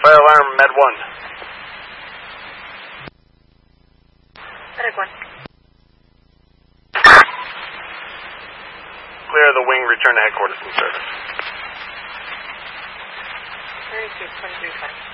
Fire alarm, Med 1. Medic 1. Clear the wing, return to headquarters in service. 32, 23, 20.